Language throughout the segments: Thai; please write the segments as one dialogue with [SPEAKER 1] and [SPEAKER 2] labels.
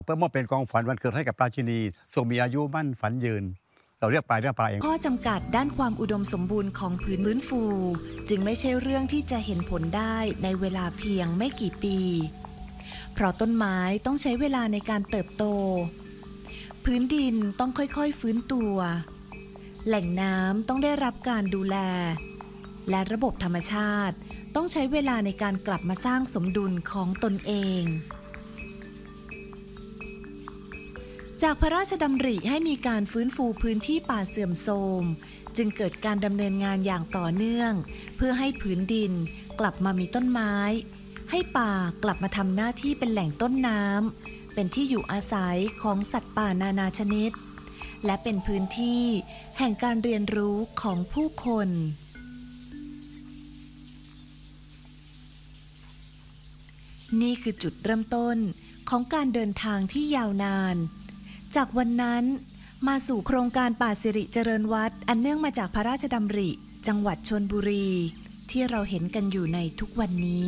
[SPEAKER 1] เพื่อมอบเป็นของขวัญวันเกิดให้กับราชินีทรงมีอายุมั่นฝันยืนเราเรียกปลาเอง
[SPEAKER 2] ข้อจำกัดด้านความอุดมสมบูรณ์ของผืนฟื้นฟูจึงไม่ใช่เรื่องที่จะเห็นผลได้ในเวลาเพียงไม่กี่ปีเพราะต้นไม้ต้องใช้เวลาในการเติบโตพื้นดินต้องค่อยๆฟื้นตัวแหล่งน้ำต้องได้รับการดูแลและระบบธรรมชาติต้องใช้เวลาในการกลับมาสร้างสมดุลของตนเองจากพระราชดำริให้มีการฟื้นฟูพื้นที่ป่าเสื่อมโทรมจึงเกิดการดำเนินงานอย่างต่อเนื่องเพื่อให้ผืนดินกลับมามีต้นไม้ให้ป่ากลับมาทำหน้าที่เป็นแหล่งต้นน้ำเป็นที่อยู่อาศัยของสัตว์ป่านานาชนิดและเป็นพื้นที่แห่งการเรียนรู้ของผู้คนนี่คือจุดเริ่มต้นของการเดินทางที่ยาวนานจากวันนั้นมาสู่โครงการป่าสิริเจริญวัฒน์อันเนื่องมาจากพระราชดำริจังหวัดชลบุรีที่เราเห็นกันอยู่ในทุกวันนี้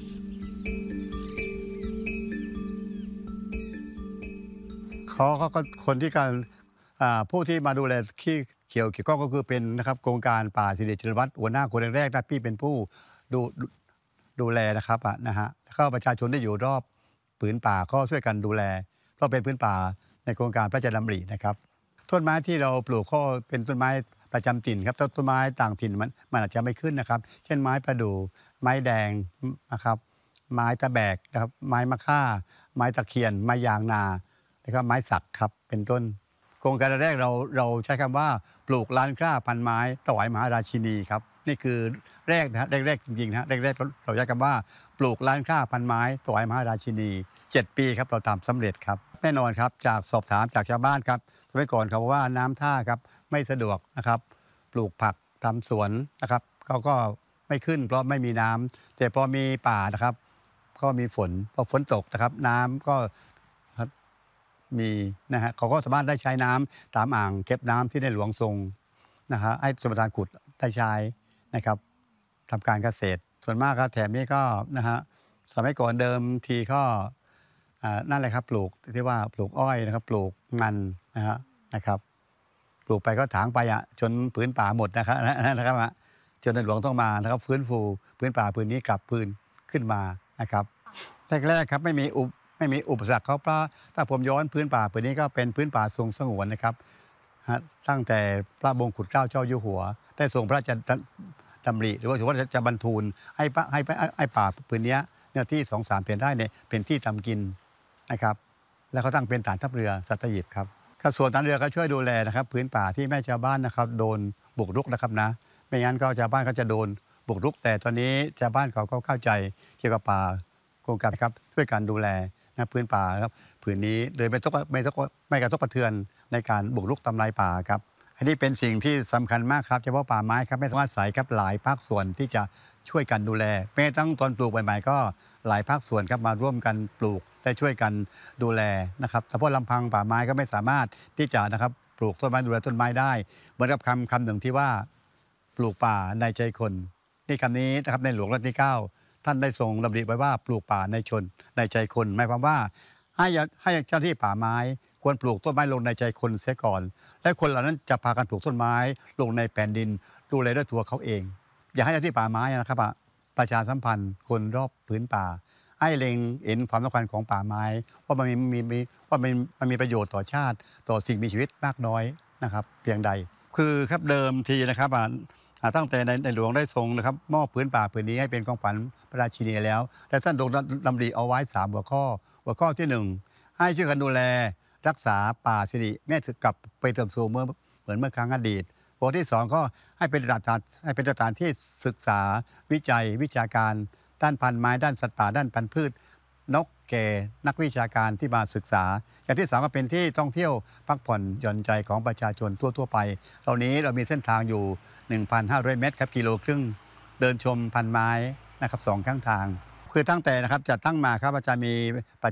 [SPEAKER 1] เขาก็คนที่การผู้ที่มาดูแลที่เกี่ยวข้องก็คือเป็นนะครับโครงการป่าสิริเจริญวัฒน์หัวหน้าคนแรกๆนะพี่เป็นผู้ดูดูแลนะครับนะฮะแล้วก็ประชาชนที่อยู่รอบผืนป่าก็ช่วยกันดูแลเพราะเป็นผืนป่าในโครงการพระราชดำรินะครับต้นไม้ที่เราปลูกก็เป็นต้นไม้ประจำถิ่นครับต้นไม้ต่างถิ่นมันอาจจะไม่ขึ้นนะครับเช่นไม้ประดู่ไม้แดงนะครับไม้ตะแบกนะครับไม้มะค่าไม้ตะเคียนไม้ยางนานะครับไม้สักครับเป็นต้นโครงการแรกเราใช้คำว่าปลูกล้านกล้าพันไม้ถวายมหาราชินีครับนี่คือแรกนะฮะแรกจริงๆนะฮะแรกเราใช้คำว่าปลูกล้านกล้าพันไม้ถวายมหาราชินี7 ปีครับเราทำสำเร็จครับแน่นอนครับจากสอบถามจากชาวบ้านครับสมัยก่อนเขาบอกว่าน้ำท่าครับไม่สะดวกนะครับปลูกผักทำสวนนะครับเขาก็ไม่ขึ้นเพราะไม่มีน้ำแต่พอมีป่านะครับก็มีฝนพอฝนตกนะครับน้ำก็มีนะฮะเขาก็สามารถได้ใช้น้ำตามอ่างเก็บน้ำที่ในหลวงทรงนะฮะให้ชลประทานขุดได้ใช้นะครับทำการเกษตรส่วนมากครับแถบนี้ก็นะฮะสมัยก่อนเดิมทีก็นั่นแหละครับปลูกที่ว่าปลูกอ้อยนะครับปลูกมันนะครับปลูกไปก็ถางไปจนผืนป่าหมดนะครับจนในหลวงต้องมานะครับฟื้นฟูพื้นป่าพื้นนี้กลับพื้นขึ้นมานะครับแรกๆครับไม่มีอุปสรรคเขาเพราะถ้าผมย้อนพื้นป่าพื้นนี้ก็เป็นพื้นป่าทรงสงวนนะครับตั้งแต่พระมงกุฎเกล้าเจ้าอยู่หัวได้ทรงพระราชดำริหรือว่าจะบรรทูลให้ป่าพื้นนี้เนื้อที่2-3 เปลี่ยนได้เนี่ยเป็นที่ทำกินนะครับแล้วเขาตั้งเป็นฐานทัพเรือสัตหีบครับส่วนฐานเรือก็ช่วยดูแลนะครับพื้นป่าที่แม่ชาวบ้านนะครับโดนบุกรุกนะครับนะไม่งั้นก็ชาวบ้านก็จะโดนบุกรุกแต่ตอนนี้ชาวบ้านเขาก็เข้าใจเกี่ยวกับป่าโครงการครับช่วยการดูแลนะพื้นป่าครับผืนนี้โดยไม่กระทบกระเทือนในการบุกรุกทำลายป่าครับอันนี้เป็นสิ่งที่สำคัญมากครับเฉพาะป่าไม้ครับไม่สามารถใส่ครับหลายภาคส่วนที่จะช่วยกันดูแลแม้ตั้งตอนปลูกใหม่ๆก็หลายภาคส่วนครับมาร่วมกันปลูกได้ช่วยกันดูแลนะครับเฉพาะลำพังป่าไม้ก็ไม่สามารถที่จะนะครับปลูกต้นไม้ดูแลต้นไม้ได้เหมือนกับคำหนึ่งที่ว่าปลูกป่าในใจคนนี่คำนี้นะครับในหลวงรัชกาลที่ 9ท่านได้ทรงดำริไว้ว่าปลูกป่าในใจคนหมายความว่าให้เจ้าหน้าที่ป่าไม้ควรปลูกต้นไม้ลงในใจคนเสียก่อนและคนเหล่านั้นจะพากันปลูกต้นไม้ลงในแผ่นดินดูแลด้วยตัวเขาเองอย่าให้เจ้าหน้าที่ป่าไม้นะครับประชาสัมพันธ์คนรอบผืนป่าให้เล็งเห็นความสำคัญของป่าไม้ว่ามันมีประโยชน์ต่อชาติต่อสิ่งมีชีวิตมากน้อยนะครับเพียงใดคือครับเดิมทีนะครับตั้งแต่ในหลวงได้ทรงนะครับมอบผืนป่าผืนนี้ให้เป็นของขวัญพระราชินีแล้วและท่านทรงดำริเอาไว้3 หัวข้อที่ 1ให้ช่วยกันดูแลรักษาป่าสิริแม้จะกลับไปเติมโทรมเหมือนเมื่อครั้งอดีตหัวที่ 2ก็ให้เป็นสถานที่ศึกษาวิจัยวิชาการด้านพันธุ์ไม้ด้านสัตว์ป่าด้านพันธุ์พืชนกแก่นักวิชาการที่มาศึกษาอย่างที่3ก็เป็นที่ท่องเที่ยวพักผ่อนหย่อนใจของประชาชนทั่วไปเหล่านี้เรามีเส้นทางอยู่ 1,500 เมตรครับ1.5 กิโลเดินชมพันไม้นะครับ2 ข้างทางคือตั้งแต่นะครับจะตั้งมาครับอาจารย์มี